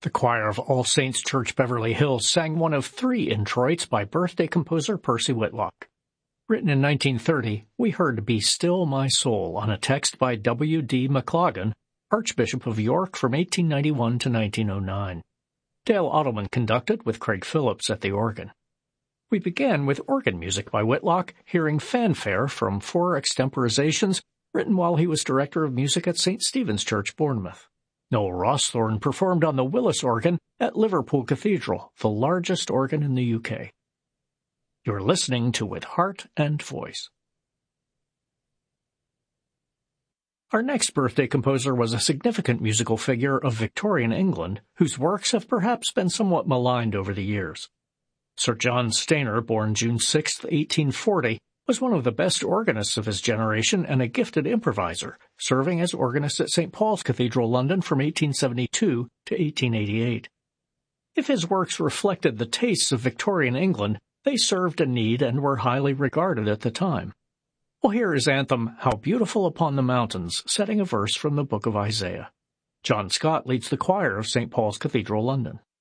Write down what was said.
The choir of All Saints Church Beverly Hills sang one of 3 introits by birthday composer Percy Whitlock. Written in 1930, we heard Be Still My Soul on a text by W. D. McLagan, Archbishop of York from 1891 to 1909. Dale Ottoman conducted with Craig Phillips at the organ. We began with organ music by Whitlock, hearing Fanfare from 4 extemporizations written while he was Director of Music at St. Stephen's Church, Bournemouth. Noel Rawsthorne performed on the Willis organ at Liverpool Cathedral, the largest organ in the UK. You're listening to With Heart and Voice. Our next birthday composer was a significant musical figure of Victorian England, whose works have perhaps been somewhat maligned over the years. Sir John Stainer, born June 6, 1840, was one of the best organists of his generation and a gifted improviser, serving as organist at St. Paul's Cathedral, London from 1872 to 1888. If his works reflected the tastes of Victorian England, they served a need and were highly regarded at the time. Well, here is anthem, How Beautiful Upon the Mountains, setting a verse from the book of Isaiah. John Scott leads the choir of St. Paul's Cathedral, London.